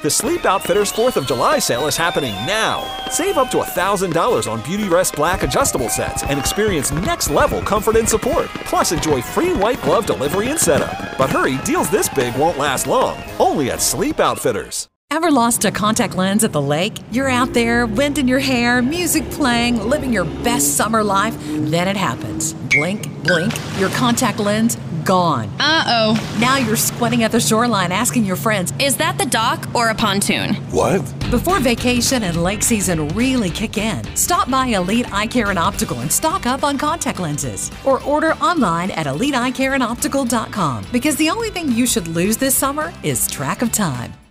The Sleep Outfitters 4th of July sale is happening now. Save up to $1,000 on Beautyrest Black adjustable sets and experience next-level comfort and support. Plus, enjoy free white glove delivery and setup. But hurry, deals this big won't last long. Only at Sleep Outfitters. Ever lost a contact lens at the lake? You're out there, wind in your hair, music playing, living your best summer life. Then it happens. Blink, blink, your contact lens gone. Uh-oh. Now you're squinting at the shoreline asking your friends, is that the dock or a pontoon? What? Before vacation and lake season really kick in, stop by Elite Eye Care and Optical and stock up on contact lenses. Or order online at EliteEyeCareandOptical.com, because the only thing you should lose this summer is track of time.